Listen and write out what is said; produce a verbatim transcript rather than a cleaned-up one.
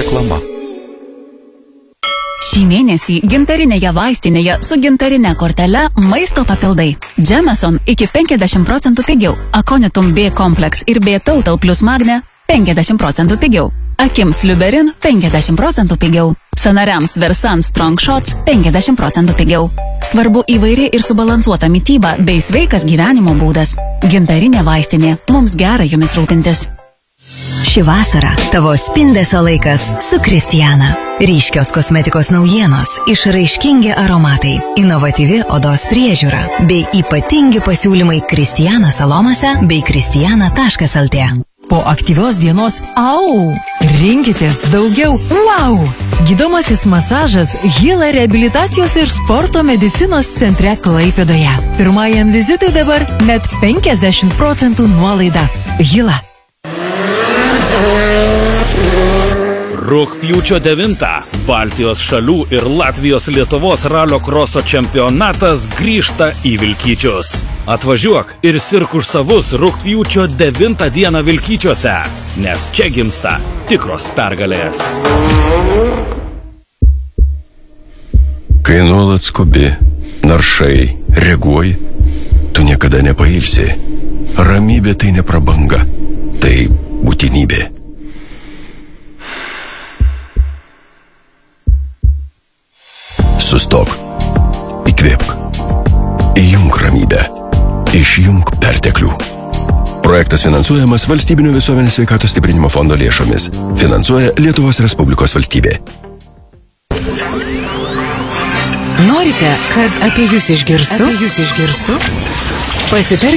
Reklama. Šį mėnesį gintarinėje vaistinėje su gintarine kortele maisto papildai. Jameson iki penkiasdešimt procentų pigiau. Aconitum B kompleks ir B Total plus Magne penkiasdešimt procentų pigiau. Akims Liuberin penkiasdešimt procentų pigiau. Sanariams Versan Strong Shots penkiasdešimt procentų pigiau. Svarbu įvairi ir subalansuota mityba bei sveikas gyvenimo būdas. Gintarinė vaistinė. Mums gera jumis rūpintis. Ši vasara tavo spindesio laikas su Kristiana. Ryškios kosmetikos naujienos, išraiškingi aromatai, inovatyvi odos priežiūra bei ypatingi pasiūlymai Kristiana salonose bei kristiana taškas el tė. Po aktyvios dienos, au, rinkitės daugiau, wow! Gydomasis masažas Hila reabilitacijos ir sporto medicinos centre Klaipėdoje. Pirmajam vizitui dabar net penkiasdešimt procentų nuolaida. Hila. Rugpjūčio devintą Baltijos šalių ir Latvijos Lietuvos ralio kroso čempionatas grįžta į Vilkyčius. Atvažiuok ir sirk už savus rugpjūčio devintą dieną Vilkyčiuose, nes čia gimsta tikros pergalės. Kai nuolat skubi, naršai, reaguoji, tu niekada nepailsi. Ramybė tai ne prabanga, tai būtinybė. Sustok, įkvėpk, įjunk ramybę, išjunk perteklių. Projektas finansuojamas Valstybinio visuomenės sveikatos stiprinimo fondo lėšomis. Finansuoja Lietuvos Respublikos valstybė. Norite, kad apie jūs išgirstų? Apie jūs išgirstų? Pasitarkite.